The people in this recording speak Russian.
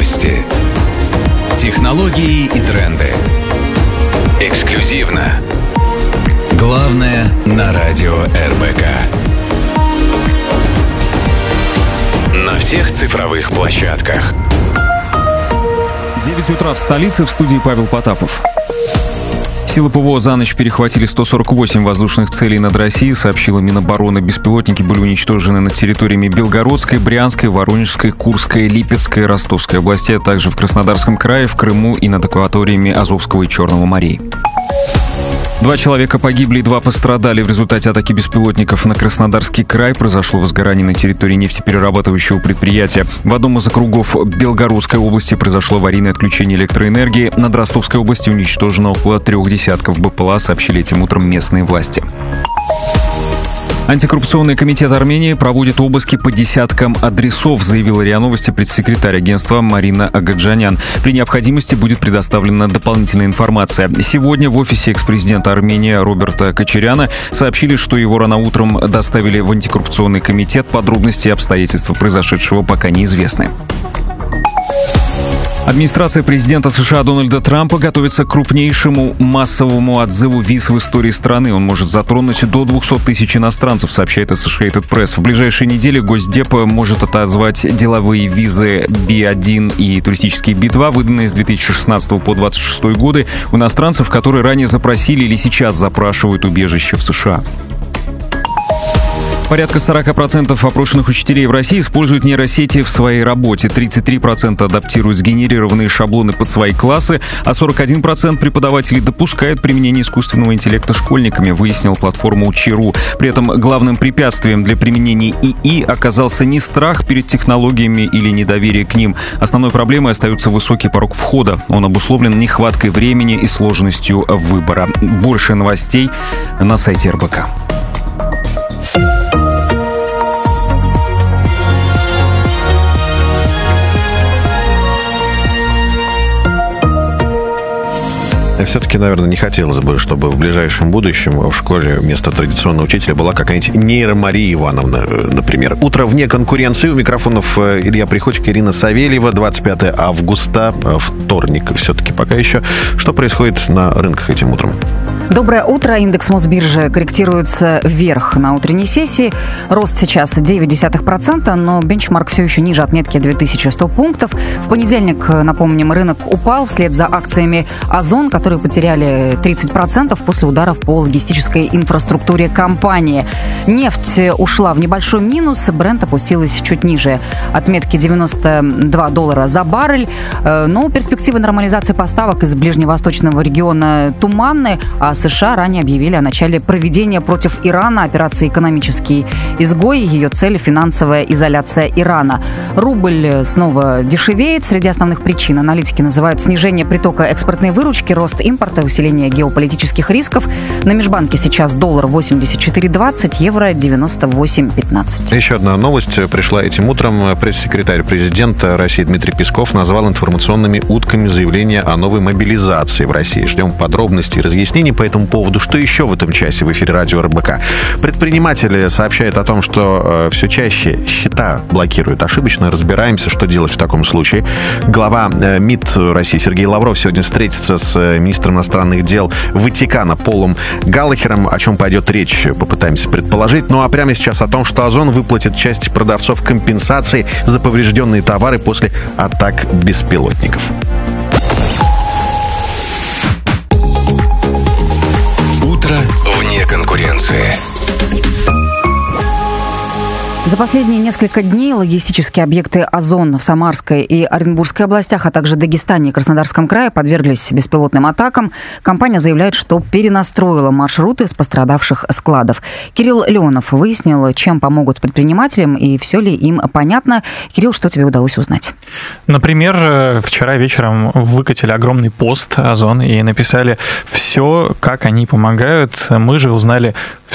Новости. Технологии и тренды. Эксклюзивно. Главное на радио РБК. На всех цифровых площадках. 9 утра в столице, в студии Павел Потапов. Силы ПВО за ночь перехватили 148 воздушных целей над Россией, сообщила Минобороны. Беспилотники были уничтожены над территориями Белгородской, Брянской, Воронежской, Курской, Липецкой, Ростовской областей, а также в Краснодарском крае, в Крыму и над акваториями Азовского и Черного морей. 2 человека погибли и 2 пострадали в результате атаки беспилотников на Краснодарский край. Произошло возгорание на территории нефтеперерабатывающего предприятия. В одном из округов Белгородской области произошло аварийное отключение электроэнергии. Над Ростовской областью уничтожено около 3 десятков БПЛА, сообщили этим утром местные власти. Антикоррупционный комитет Армении проводит обыски по десяткам адресов, заявила РИА Новости пресс-секретарь агентства Марина Агаджанян. При необходимости будет предоставлена дополнительная информация. Сегодня в офисе экс-президента Армении Роберта Кочаряна сообщили, что его рано утром доставили в антикоррупционный комитет. Подробности и обстоятельства произошедшего пока неизвестны. Администрация президента США Дональда Трампа готовится к крупнейшему массовому отзыву виз в истории страны. Он может затронуть до 200 тысяч иностранцев, сообщает Associated Press. В ближайшие недели Госдеп может отозвать деловые визы B1 и туристические B2, выданные с 2016 по 2026 годы у иностранцев, которые ранее запросили или сейчас запрашивают убежище в США. Порядка 40% опрошенных учителей в России используют нейросети в своей работе. 33% адаптируют сгенерированные шаблоны под свои классы, а 41% преподавателей допускают применение искусственного интеллекта школьниками, выяснила платформа Учи.ру. При этом главным препятствием для применения ИИ оказался не страх перед технологиями или недоверие к ним. Основной проблемой остается высокий порог входа. Он обусловлен нехваткой времени и сложностью выбора. Больше новостей на сайте РБК. Все-таки, наверное, не хотелось бы, чтобы в ближайшем будущем в школе вместо традиционного учителя была какая-нибудь нейромария Ивановна, например. Утро вне конкуренции. У микрофонов Илья Приходько, Ирина Савельева. 25 августа, вторник все-таки пока еще. Что происходит на рынках этим утром? Доброе утро. Индекс Мосбиржи корректируется вверх на утренней сессии. Рост сейчас 0,9%, но бенчмарк все еще ниже отметки 2100 пунктов. В понедельник, напомним, рынок упал вслед за акциями Озон, которые потеряли 30% после ударов по логистической инфраструктуре компании. Нефть ушла в небольшой минус, Брент опустилась чуть ниже отметки $92 за баррель. Но перспективы нормализации поставок из ближневосточного региона туманны, а США ранее объявили о начале проведения против Ирана операции «Экономический изгой». Ее цель – финансовая изоляция Ирана. Рубль снова дешевеет. Среди основных причин аналитики называют снижение притока экспортной выручки, рост импорта, усиление геополитических рисков. На межбанке сейчас доллар 84,20, евро 98,15. Еще одна новость пришла этим утром. Пресс-секретарь президента России Дмитрий Песков назвал информационными утками заявление о новой мобилизации в России. Ждем подробностей и разъяснений по этому поводу. Что еще в этом часе в эфире радио РБК? Предприниматели сообщают о том, что все чаще счета блокируют ошибочно. Разбираемся, что делать в таком случае. Глава МИД России Сергей Лавров сегодня встретится с министром иностранных дел Ватикана Полом Галлахером. О чем пойдет речь, попытаемся предположить. Ну а прямо сейчас о том, что Озон выплатит части продавцов компенсации за поврежденные товары после атак беспилотников. Утро вне конкуренции. За последние несколько дней логистические объекты Озон в Самарской и Оренбургской областях, а также Дагестане и Краснодарском крае подверглись беспилотным атакам. Компания заявляет, что перенастроила маршруты с пострадавших складов. Кирилл Леонов выяснил, чем помогут предпринимателям и все ли им понятно. Кирилл, что тебе удалось узнать? Например, вчера вечером выкатили огромный пост Озон и написали все, как они помогают. Мы же узнали